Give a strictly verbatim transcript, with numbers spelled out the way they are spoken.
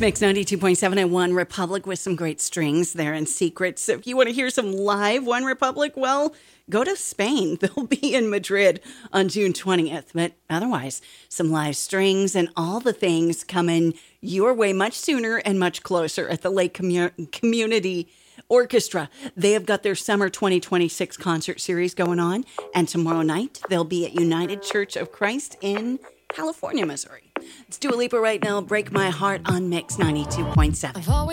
Mix ninety-two point seven and One Republic with some great strings there and secrets. So if you want to hear some live One Republic, well, go to Spain. They'll be in Madrid on June twentieth. But otherwise, some live strings and all the things coming your way much sooner and much closer at the Lake Commu- Community Orchestra. They have got their summer twenty twenty-six concert series going on. And tomorrow night, they'll be at United Church of Christ in California, Missouri. It's Dua Lipa right now. Break My Heart on Mix ninety-two point seven.